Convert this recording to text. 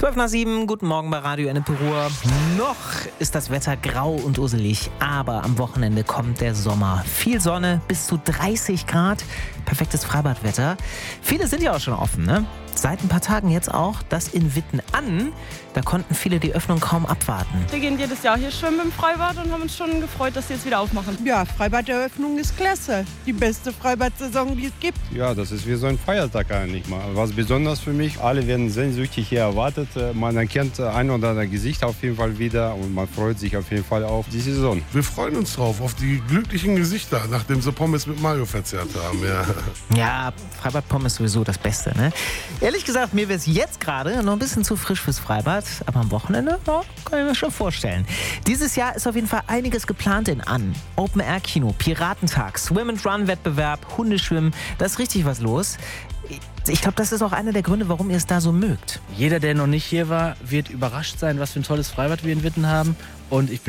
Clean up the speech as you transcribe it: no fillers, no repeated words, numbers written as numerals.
7:12, guten Morgen bei Radio Ennepe-Ruhr. Noch ist das Wetter grau und usselig, aber am Wochenende kommt der Sommer. Viel Sonne, bis zu 30 Grad, perfektes Freibadwetter. Viele sind ja auch schon offen, ne? Seit ein paar Tagen jetzt auch das in Witten an. Da konnten viele die Öffnung kaum abwarten. Wir gehen jedes Jahr hier schwimmen im Freibad und haben uns schon gefreut, dass sie jetzt wieder aufmachen. Ja, Freibad-Eröffnung ist klasse. Die beste Freibad-Saison, die es gibt. Ja, das ist wie so ein Feiertag eigentlich mal. Was besonders für mich, alle werden sehnsüchtig hier erwartet. Man erkennt ein oder andere Gesicht auf jeden Fall wieder und man freut sich auf jeden Fall auf die Saison. Wir freuen uns drauf, auf die glücklichen Gesichter, nachdem sie Pommes mit Mayo verzehrt haben. Ja, Freibad-Pommes sowieso das Beste, ne? Ehrlich gesagt, mir wäre es jetzt gerade noch ein bisschen zu frisch fürs Freibad, aber am Wochenende, ja, kann ich mir schon vorstellen. Dieses Jahr ist auf jeden Fall einiges geplant in Ann. Open-Air-Kino, Piratentag, Swim-and-Run-Wettbewerb, Hundeschwimmen, da ist richtig was los. Ich glaube, das ist auch einer der Gründe, warum ihr es da so mögt. Jeder, der noch nicht hier war, wird überrascht sein, was für ein tolles Freibad wir in Witten haben. Und ich bin